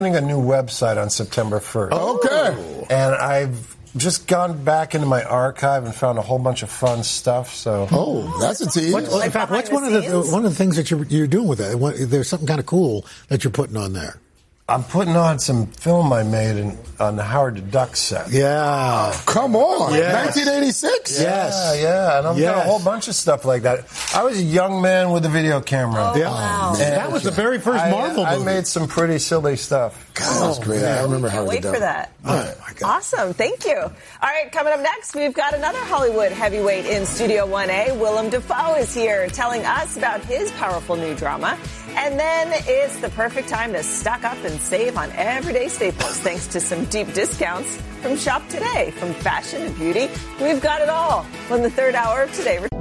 a new website on September 1st. Okay. And I've just gone back into my archive and found a whole bunch of fun stuff. So, that's a tease. In fact, what's one of the things that you're doing with it? There's something kind of cool that you're putting on there. I'm putting on some film I made on the Howard the Duck set. Yeah. Come on. Yes. 1986? Yes. Yeah. And I've got a whole bunch of stuff like that. I was a young man with a video camera. Wow. That was the very first Marvel movie. I made some pretty silly stuff. God, that was great. I remember Howard the Duck. Wait for that. Oh, my God. Awesome. Thank you. All right, coming up next, we've got another Hollywood heavyweight in Studio 1A. Willem Dafoe is here telling us about his powerful new drama. And then it's the perfect time to stock up and save on everyday staples thanks to some deep discounts from Shop Today. From fashion to beauty, we've got it all. On the third hour of Today.